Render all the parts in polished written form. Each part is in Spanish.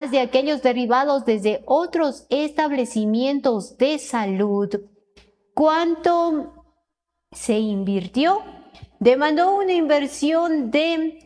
además de aquellos derivados desde otros establecimientos de salud. ¿Cuánto se invirtió? Demandó una inversión de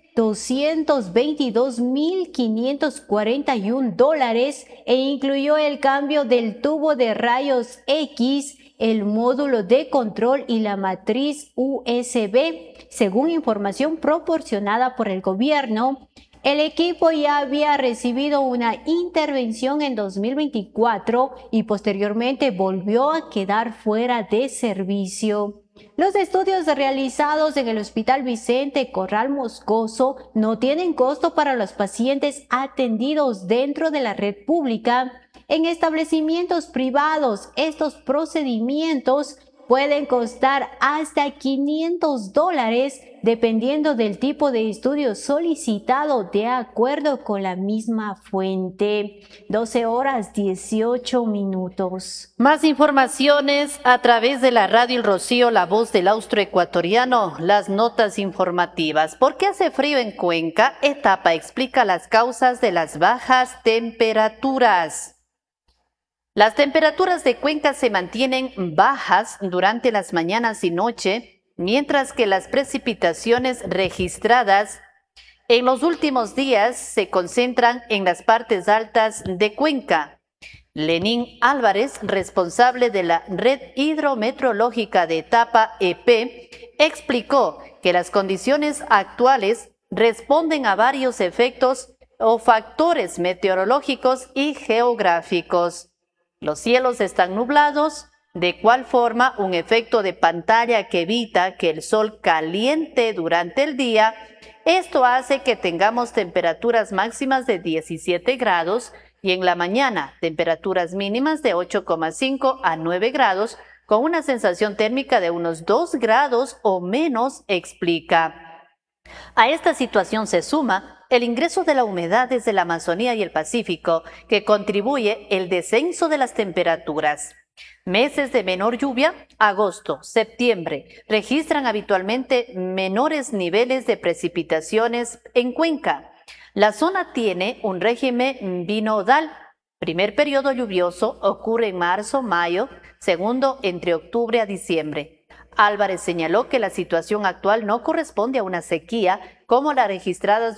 $222.541 e incluyó el cambio del tubo de rayos X, el módulo de control y la matriz USB. Según información proporcionada por el gobierno, el equipo ya había recibido una intervención en 2024 y posteriormente volvió a quedar fuera de servicio. Los estudios realizados en el Hospital Vicente Corral Moscoso no tienen costo para los pacientes atendidos dentro de la red pública. En establecimientos privados, estos procedimientos pueden costar hasta $500 dependiendo del tipo de estudio solicitado de acuerdo con la misma fuente. 12:18. Más informaciones a través de la radio El Rocío, la voz del austroecuatoriano, las notas informativas. ¿Por qué hace frío en Cuenca? Etapa explica las causas de las bajas temperaturas. Las temperaturas de Cuenca se mantienen bajas durante las mañanas y noche, mientras que las precipitaciones registradas en los últimos días se concentran en las partes altas de Cuenca. Lenín Álvarez, responsable de la Red Hidrometeorológica de Etapa EP, explicó que las condiciones actuales responden a varios efectos o factores meteorológicos y geográficos. Los cielos están nublados, de cual forma un efecto de pantalla que evita que el sol caliente durante el día. Esto hace que tengamos temperaturas máximas de 17 grados y en la mañana temperaturas mínimas de 8,5 a 9 grados con una sensación térmica de unos 2 grados o menos, explica. A esta situación se suma el ingreso de la humedad desde la Amazonía y el Pacífico, que contribuye el descenso de las temperaturas. Meses de menor lluvia, agosto, septiembre, registran habitualmente menores niveles de precipitaciones en Cuenca. La zona tiene un régimen binodal. Primer periodo lluvioso ocurre en marzo-mayo, segundo entre octubre a diciembre. Álvarez señaló que la situación actual no corresponde a una sequía como las registradas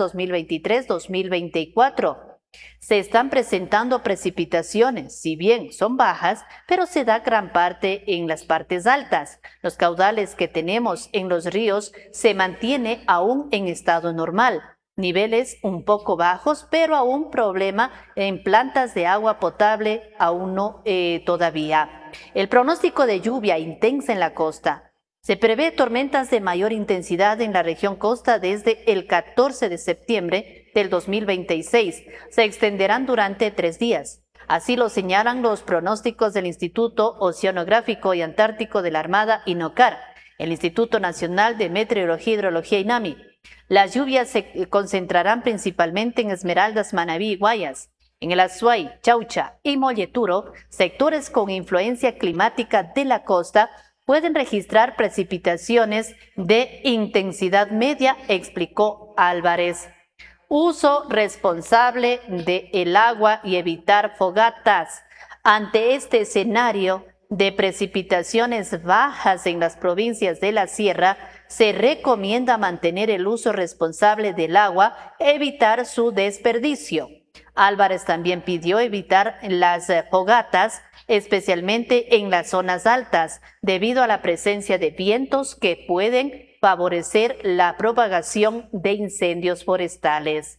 2023-2024. Se están presentando precipitaciones, si bien son bajas, pero se da gran parte en las partes altas. Los caudales que tenemos en los ríos se mantiene aún en estado normal. Niveles un poco bajos, pero aún problema en plantas de agua potable, aún no todavía. El pronóstico de lluvia intensa en la costa. Se prevé tormentas de mayor intensidad en la región costa desde el 14 de septiembre del 2026. Se extenderán durante 3 días. Así lo señalan los pronósticos del Instituto Oceanográfico y Antártico de la Armada INOCAR, el Instituto Nacional de Meteorología y Hidrología INAMI. Las lluvias se concentrarán principalmente en Esmeraldas, Manabí y Guayas. En el Azuay, Chaucha y Molleturo, sectores con influencia climática de la costa, pueden registrar precipitaciones de intensidad media, explicó Álvarez. Uso responsable del agua y evitar fogatas. Ante este escenario de precipitaciones bajas en las provincias de la sierra, se recomienda mantener el uso responsable del agua, evitar su desperdicio. Álvarez también pidió evitar las fogatas, especialmente en las zonas altas, debido a la presencia de vientos que pueden favorecer la propagación de incendios forestales.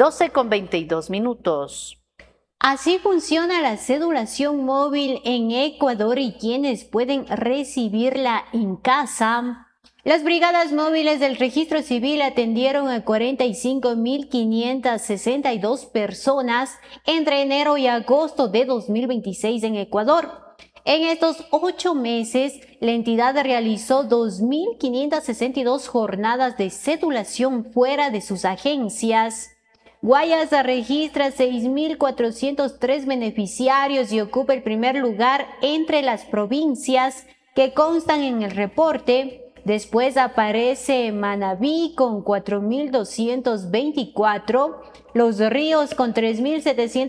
12:22. Así funciona la cedulación móvil en Ecuador y quienes pueden recibirla en casa. Las brigadas móviles del Registro Civil atendieron a 45.562 personas entre enero y agosto de 2026 en Ecuador. En estos 8 meses, la entidad realizó 2.562 jornadas de cedulación fuera de sus agencias. Guayas registra 6.403 beneficiarios y ocupa el primer lugar entre las provincias que constan en el reporte. Después aparece Manabí con 4.224, Los Ríos con 3.700.